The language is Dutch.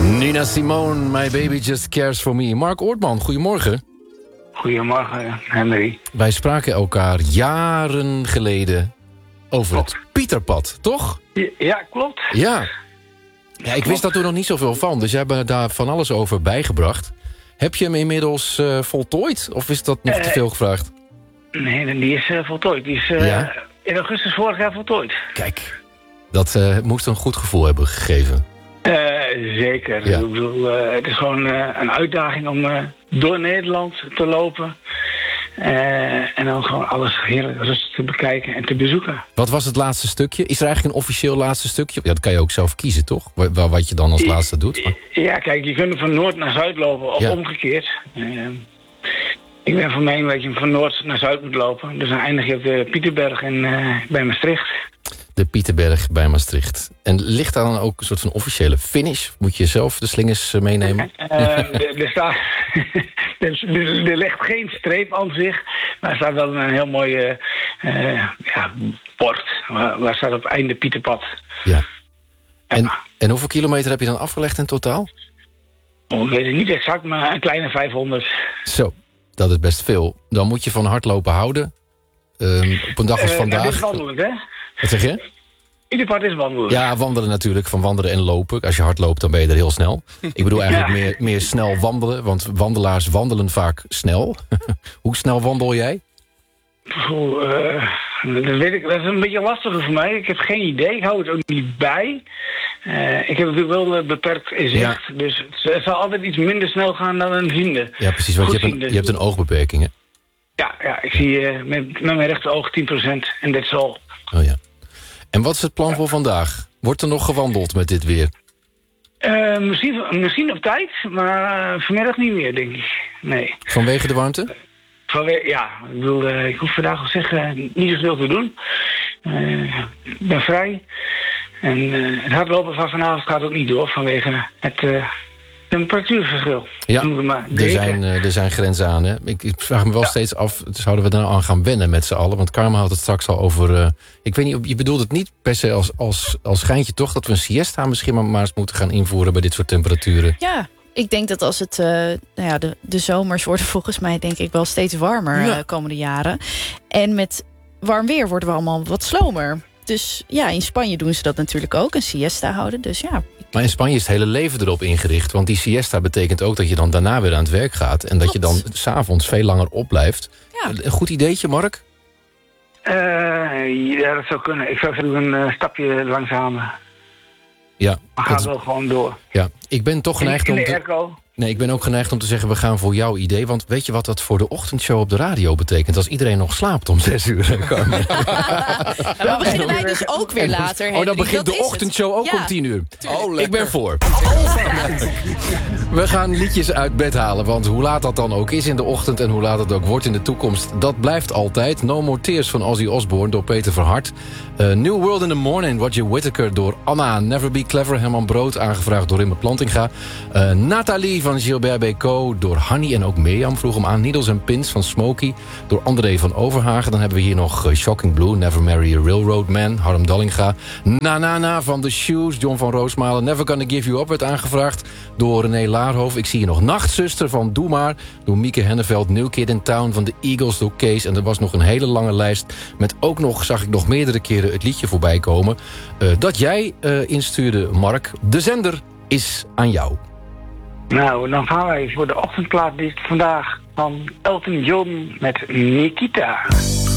Nina Simone, My Baby Just Cares For Me. Mark Oortman, goedemorgen. Goedemorgen, Henry. Wij spraken elkaar jaren geleden over het Pieterpad, toch? Ja, klopt. Ja, ik wist daar toen nog niet zoveel van, dus jij hebt me daar van alles over bijgebracht. Heb je hem inmiddels voltooid, of is dat nog te veel gevraagd? Nee, die is voltooid. Die is in augustus vorig jaar voltooid. Kijk, dat moest een goed gevoel hebben gegeven. Zeker. Ja. Ik bedoel, het is gewoon een uitdaging om door Nederland te lopen. En dan gewoon alles heerlijk rustig te bekijken en te bezoeken. Wat was het laatste stukje? Is er eigenlijk een officieel laatste stukje? Ja, dat kan je ook zelf kiezen, toch? Wat je dan als laatste doet. Maar... Ja, kijk, je kunt van noord naar zuid lopen of omgekeerd. Ik ben van mening dat je van noord naar zuid moet lopen. Dus dan eindig je op de Pieterberg bij Maastricht. De Pieterberg bij Maastricht. En ligt daar dan ook een soort van officiële finish? Moet je zelf de slingers meenemen? Er ligt geen streep aan zich. Maar er staat wel een heel mooie bord. Waar staat op einde Pieterpad. Ja. En hoeveel kilometer heb je dan afgelegd in totaal? Ik weet het niet exact, maar een kleine 500. Zo, dat is best veel. Dan moet je van hardlopen houden. Op een dag als vandaag. Dat is wandelen, hè? Wat zeg je? Ieder pad is wandelen. Ja, wandelen natuurlijk. Van wandelen en lopen. Als je hard loopt, dan ben je er heel snel. Ik bedoel eigenlijk meer snel wandelen. Want wandelaars wandelen vaak snel. Hoe snel wandel jij? Dat weet ik. Dat is een beetje lastiger voor mij. Ik heb geen idee. Ik hou het ook niet bij. Ik heb natuurlijk wel beperkt zicht. Ja. Dus het zal altijd iets minder snel gaan dan een ziende. Ja, precies. Want je hebt een oogbeperking, hè? Ja, ik zie met mijn rechteroog 10% en dat is al. Oh ja. En wat is het plan voor vandaag? Wordt er nog gewandeld met dit weer? Misschien op tijd, maar vanmiddag niet meer, denk ik. Nee. Vanwege de warmte? Ja, ik bedoel, ik hoef vandaag al zeggen niet zoveel te doen. Ik ben vrij. En het hardlopen van vanavond gaat ook niet door vanwege het temperatuurverschil. Ja, er zijn grenzen aan. Hè? Ik vraag me wel steeds af, zouden we daar aan gaan wennen met z'n allen? Want Karma had het straks al over... ik weet niet, je bedoelt het niet per se als schijntje toch... dat we een siesta misschien maar eens moeten gaan invoeren bij dit soort temperaturen? Ja, ik denk dat als het... de zomers worden volgens mij denk ik wel steeds warmer komende jaren. En met warm weer worden we allemaal wat slomer. Dus ja, in Spanje doen ze dat natuurlijk ook, een siesta houden. Dus ja. Maar in Spanje is het hele leven erop ingericht. Want die siesta betekent ook dat je dan daarna weer aan het werk gaat. En dat je dan 's avonds veel langer opblijft. Ja. Een goed ideetje, Mark? Ja, dat zou kunnen. Ik zou zeggen een stapje langzamer. Ja. Maar gaat wel gewoon door. Ja, ik ben toch geneigd om ik ben ook geneigd om te zeggen, we gaan voor jouw idee. Want weet je wat dat voor de ochtendshow op de radio betekent? Als iedereen nog slaapt om 6 uur. Dan beginnen wij dus ook weer later. Henry. Dan begint de ochtendshow ook om 10 uur. Oh, ik ben voor. We gaan liedjes uit bed halen. Want hoe laat dat dan ook is in de ochtend... en hoe laat het ook wordt in de toekomst... dat blijft altijd. No More Tears van Ozzy Osbourne door Peter Verhart. New World in the Morning, Roger Whittaker door Anna. Never Be Clever, Herman Brood, aangevraagd door Rimme Plantinga. Nathalie van Gilbert Bécaud door Hanny en ook Mirjam vroeg hem aan. Needles and Pins van Smokey door André van Overhagen. Dan hebben we hier nog Shocking Blue, Never Marry a Railroad Man, Harm Dallinga. Na Na Na van The Shoes, John van Roosmalen. Never Gonna Give You Up werd aangevraagd door René Laarhoofd. Ik zie hier nog Nachtzuster van Doe Maar door Mieke Henneveld. New Kid in Town van de Eagles door Kees. En er was nog een hele lange lijst met ook nog, zag ik nog meerdere keren het liedje voorbij komen. Dat jij instuurde, Mark. De zender is aan jou. Nou, dan gaan wij voor de ochtendplaat vandaag van Elton John met Nikita.